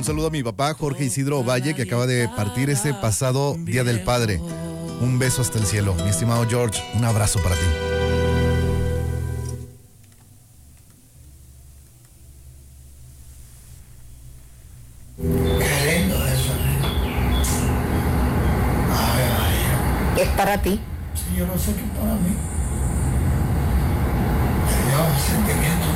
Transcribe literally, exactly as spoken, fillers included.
saludo a mi papá, Jorge Isidro Valle, que acaba de partir este pasado Día del Padre. Un beso hasta el cielo. Mi estimado George, un abrazo para ti. Qué lindo eso, ¿eh? Ay, ay. Es para ti. Sí, yo lo sé que es para mí. Pero yo, sentimientos